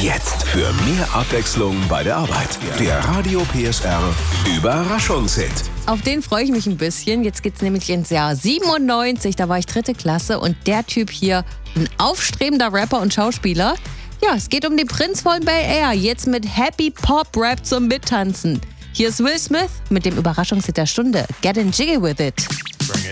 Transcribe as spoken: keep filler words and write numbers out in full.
Jetzt für mehr Abwechslung bei der Arbeit. Der Radio P S R Überraschungshit. Auf den freue ich mich ein bisschen. Jetzt geht's nämlich ins Jahr siebenundneunzig. Da war ich dritte Klasse und der Typ hier, ein aufstrebender Rapper und Schauspieler. Ja, es geht um den Prinz von Bel Air. Jetzt mit Happy Pop Rap zum Mittanzen. Hier ist Will Smith mit dem Überraschungshit der Stunde. Get in Jiggy with it.